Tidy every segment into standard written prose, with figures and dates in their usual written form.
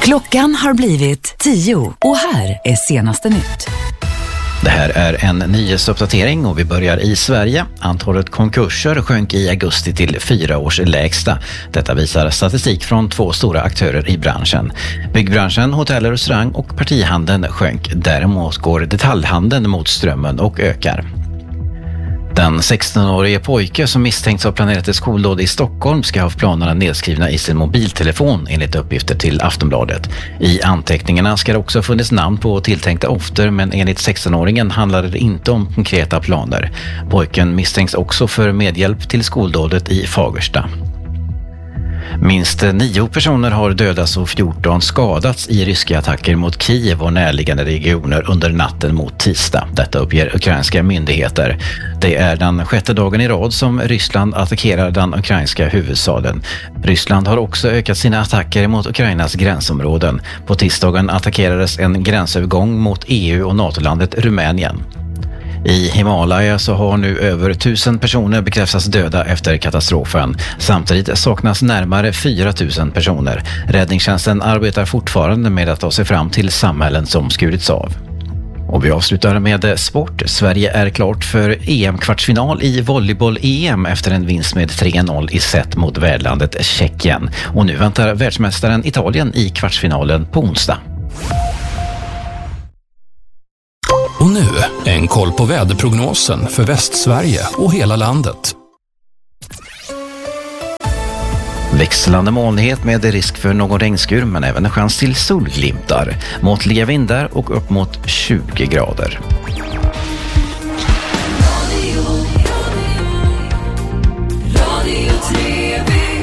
Klockan har blivit 10 och här är senaste nytt. Det här är en nyhetsuppdatering och vi börjar i Sverige. Antalet konkurser sjönk i augusti till 4 års lägsta. Detta visar statistik från 2 stora aktörer i branschen. Byggbranschen, hotell och restaurang och partihandeln sjönk. Däremot går detaljhandeln mot strömmen och ökar. Den 16-årige pojke som misstänks ha planerat ett skoldåd i Stockholm ska ha planerna nedskrivna i sin mobiltelefon enligt uppgifter till Aftonbladet. I anteckningarna ska det också funnits namn på tilltänkta offer, men enligt 16-åringen handlade det inte om konkreta planer. Pojken misstänks också för medhjälp till skoldådet i Fagersta. Minst 9 personer har dödats och 14 skadats i ryska attacker mot Kiev och närliggande regioner under natten mot tisdag. Detta uppger ukrainska myndigheter. Det är den 6:e dagen i rad som Ryssland attackerar den ukrainska huvudstaden. Ryssland har också ökat sina attacker mot Ukrainas gränsområden. På tisdagen attackerades en gränsövergång mot EU- och NATO-landet Rumänien. I Himalaya så har nu över 1000 personer bekräftats döda efter katastrofen. Samtidigt saknas närmare 4000 personer. Räddningstjänsten arbetar fortfarande med att ta sig fram till samhällen som skurits av. Och vi avslutar med sport. Sverige är klart för EM-kvartsfinal i volleyboll-EM efter en vinst med 3-0 i set mot värdlandet Tjeckien. Och nu väntar världsmästaren Italien i kvartsfinalen på onsdag. Och nu en koll på väderprognosen för Västsverige och hela landet. Växlande molnighet med risk för någon regnskur men även en chans till solglimtar. Måttliga vindar och upp mot 20 grader.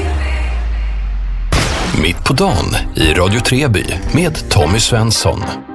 Mitt på dagen i Radio Treby med Tommy Svensson.